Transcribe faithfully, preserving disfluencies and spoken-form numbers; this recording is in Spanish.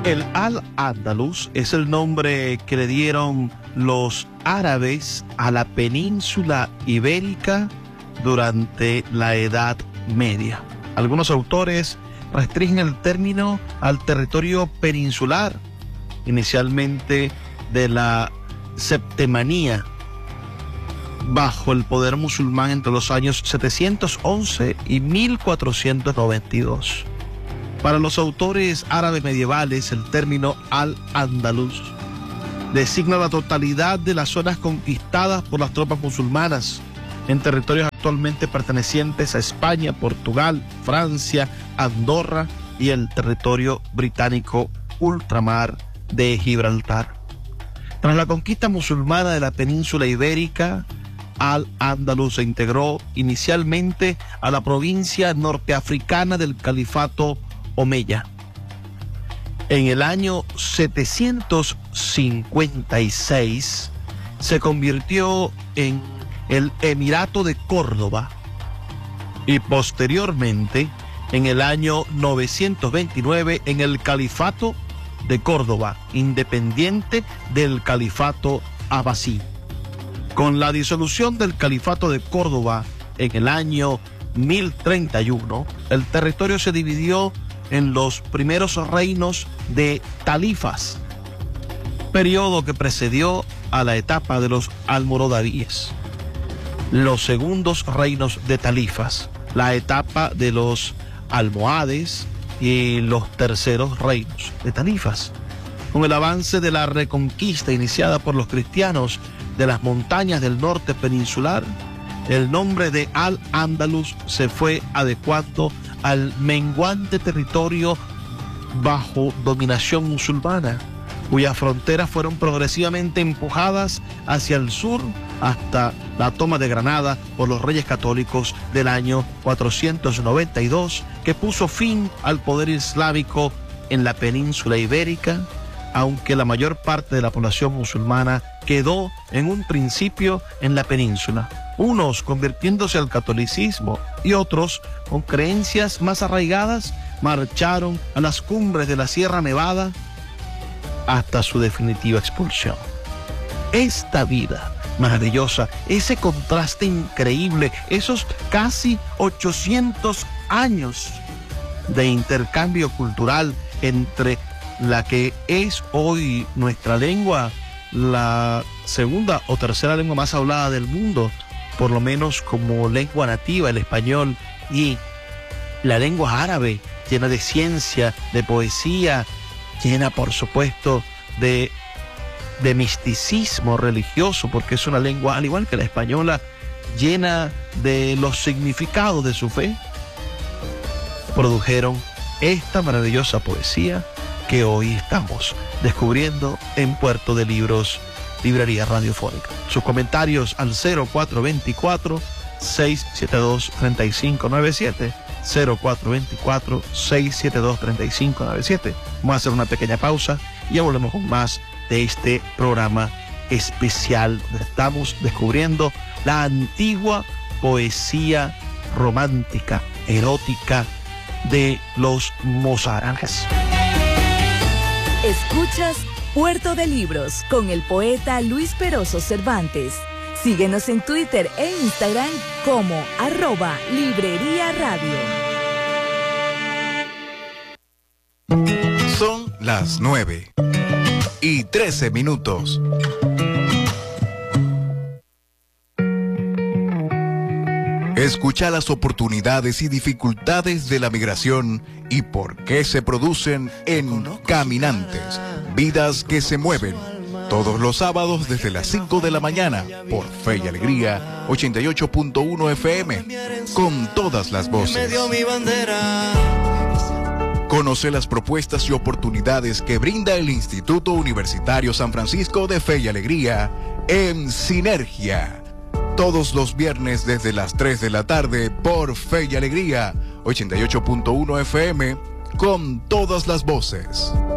El Al-Ándalus es el nombre que le dieron los árabes a la península ibérica durante la Edad Media. Algunos autores restringen el término al territorio peninsular, inicialmente de la Septemanía, bajo el poder musulmán entre los años setecientos once y mil cuatrocientos noventa y dos. Para los autores árabes medievales, el término Al-Ándalus designa la totalidad de las zonas conquistadas por las tropas musulmanas en territorios actualmente pertenecientes a España, Portugal, Francia, Andorra y el territorio británico ultramar de Gibraltar. Tras la conquista musulmana de la península ibérica, Al-Ándalus se integró inicialmente a la provincia norteafricana del califato Omeya. En el año setecientos cincuenta y seis se convirtió en el Emirato de Córdoba y posteriormente en el año novecientos veintinueve en el Califato de Córdoba, independiente del Califato Abbasí. Con la disolución del Califato de Córdoba en el año mil treinta y uno, el territorio se dividió en los primeros reinos de talifas, periodo que precedió a la etapa de los almorávides. Los segundos reinos de talifas, la etapa de los almohades y los terceros reinos de talifas. Con el avance de la reconquista iniciada por los cristianos de las montañas del norte peninsular, el nombre de Al-Ándalus se fue adecuando al menguante territorio bajo dominación musulmana, cuyas fronteras fueron progresivamente empujadas hacia el sur hasta la toma de Granada por los reyes católicos del año cuatrocientos noventa y dos, que puso fin al poder islámico en la península ibérica, aunque la mayor parte de la población musulmana quedó en un principio en la península, unos convirtiéndose al catolicismo y otros, con creencias más arraigadas, marcharon a las cumbres de la Sierra Nevada hasta su definitiva expulsión. Esta vida maravillosa, ese contraste increíble, esos casi ochocientos años de intercambio cultural entre la que es hoy nuestra lengua, la segunda o tercera lengua más hablada del mundo, por lo menos como lengua nativa, el español, y la lengua árabe, llena de ciencia, de poesía, llena por supuesto de, de misticismo religioso, porque es una lengua, al igual que la española, llena de los significados de su fe, produjeron esta maravillosa poesía que hoy estamos descubriendo en Puerto de Libros, Librería Radiofónica. Sus comentarios al cero cuatro dos cuatro, seis siete dos, tres cinco nueve siete, cero cuatro dos cuatro, seis siete dos, tres cinco nueve siete. Vamos a hacer una pequeña pausa y ya volvemos con más de este programa especial. Estamos descubriendo la antigua poesía romántica, erótica de los mozárabes. Escuchas Puerto de Libros con el poeta Luis Peroso Cervantes. Síguenos en Twitter e Instagram como arroba Librería Radio. Son las nueve y trece minutos. Escucha las oportunidades y dificultades de la migración y por qué se producen en Caminantes, vidas que se mueven. Todos los sábados desde las cinco de la mañana por Fe y Alegría ochenta y ocho punto uno F M, con todas las voces. Conoce las propuestas y oportunidades que brinda el Instituto Universitario San Francisco de Fe y Alegría en Sinergia. Todos los viernes desde las tres de la tarde por Fe y Alegría ochenta y ocho punto uno F M, con todas las voces.